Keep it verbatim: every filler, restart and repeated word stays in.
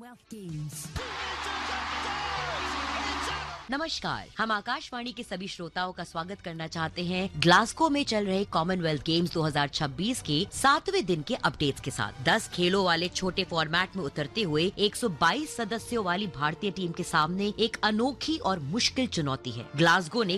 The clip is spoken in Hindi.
Commonwealth Games. नमस्कार, हम आकाशवाणी के सभी श्रोताओं का स्वागत करना चाहते हैं ग्लासगो में चल रहे कॉमनवेल्थ गेम्स दो हज़ार छब्बीस के सातवें दिन के अपडेट्स के साथ। दस खेलों वाले छोटे फॉर्मेट में उतरते हुए एक सौ बाईस सदस्यों वाली भारतीय टीम के सामने एक अनोखी और मुश्किल चुनौती है। ग्लासगो ने